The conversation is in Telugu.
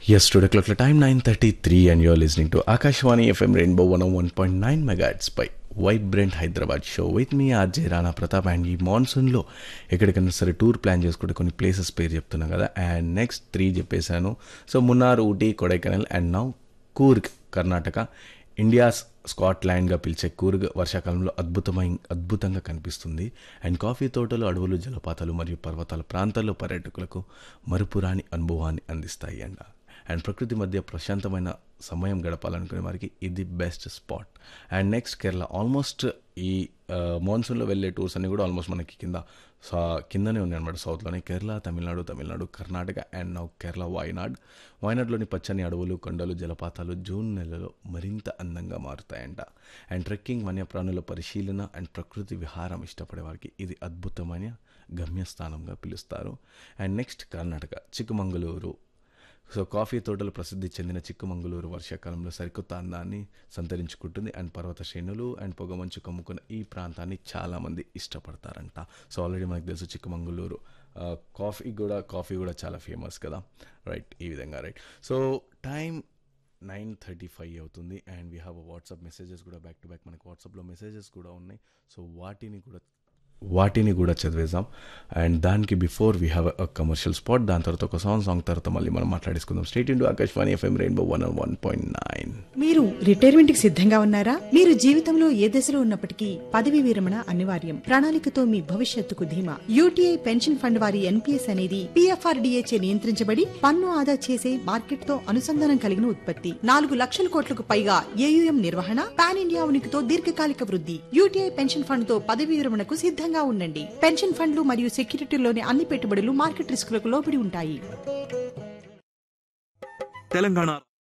Yes, today clock time 9:33 and you're listening to Akashwani FM Rainbow 101.9 megahertz by vibrant Hyderabad show with me RJ Rana Pratap. And ఈ మాన్సూన్లో ఎక్కడికైనా సరే టూర్ ప్లాన్ చేసుకుంటే కొన్ని ప్లేసెస్ పేరు చెప్తున్నా కదా, అండ్ నెక్స్ట్ 3 చెప్పేశాను. So Munnar, Ooty, Kodaikanal and now Coorg Karnataka. India's స్కాట్లాండ్గా పిలిచే కూర్గ్ వర్షాకాలంలో అద్భుతంగా కనిపిస్తుంది. అండ్ కాఫీ తోటలు, అడవులు, జలపాతాలు మరియు పర్వతాల ప్రాంతాల్లో పర్యాటకులకు మరుపురాని అనుభవాన్ని అందిస్తాయి అండ్ ప్రకృతి మధ్య ప్రశాంతమైన సమయం గడపాలనుకునే వారికి ఇది best spot. And next Kerala. Almost ఈ మాన్సూన్లో వెళ్ళే టూర్స్ అన్నీ కూడా ఆల్మోస్ట్ మనకి కిందనే ఉన్నాయి అనమాట. సౌత్లోనే కేరళ, తమిళనాడు, కర్ణాటక అండ్ నౌ కేరళ వాయనాడ్లోని పచ్చని అడవులు, కొండలు, జలపాతాలు జూన్ నెలలో మరింత అందంగా మారుతాయంట. అండ్ ట్రెక్కింగ్, వన్యప్రాణుల పరిశీలన అండ్ ప్రకృతి విహారం ఇష్టపడే వారికి ఇది అద్భుతమైన గమ్యస్థానంగా పిలుస్తారు. And next Karnataka, Chikkamagaluru. So coffee తోటలు ప్రసిద్ధి చెందిన చిక్కమంగళూరు వర్షాకాలంలో సరికొత్త అందాన్ని సంతరించుకుంటుంది. అండ్ పర్వత శ్రేణులు అండ్ పొగమంచు కమ్ముకున్న ఈ ప్రాంతాన్ని చాలామంది ఇష్టపడతారంట. సో ఆల్రెడీ మనకు తెలుసు చిక్కమంగళూరు కాఫీ కూడా చాలా ఫేమస్ కదా, రైట్? ఈ విధంగా రైట్. సో టైం 9:35 అవుతుంది and we have WhatsApp messages కూడా బ్యాక్ టు బ్యాక్. మనకి వాట్సాప్లో మెసేజెస్ కూడా ఉన్నాయి. సో వాటిని కూడా చదివేద్దాం. అండ్ దానికి before we have a commercial spot. దాని తర్వాత ఒక సాంగ్ తర్వాత మళ్ళీ మనం మాట్లాడేసుకుందాం. Straight into Akashvani FM rainbow 101.9. మీరు రిటైర్మెంట్ కి సిద్ధంగా ఉన్నారా? మీరు జీవితంలో ఏ దశలో ఉన్నప్పటికీ పదవి విరమణ అనివార్యం. ప్రణాళికతో మీ భవిష్యత్తుకు ధీమా. యూటీఐ పెన్షన్ ఫండ్ వారి ఎన్పీఎస్ అనేది PFRDA చే నియంత్రించబడి పన్ను ఆదా చేసే మార్కెట్ తో అనుసంధానం కలిగిన ఉత్పత్తి. 4 లక్షల కోట్లకు పైగా AUM నిర్వహణ, పాన్ ఇండియా ఉనికితో దీర్ఘకాలిక వృద్ధి. యూటీఐ పెన్షన్ ఫండ్ తో పదవి విరమణకు సిద్ధంగా ఉండండి. పెన్షన్ ఫండ్లు మరియు సెక్యూరిటీలోని అన్ని పెట్టుబడులు మార్కెట్ రిస్కులకు లోబడి ఉంటాయి. తెలంగాణ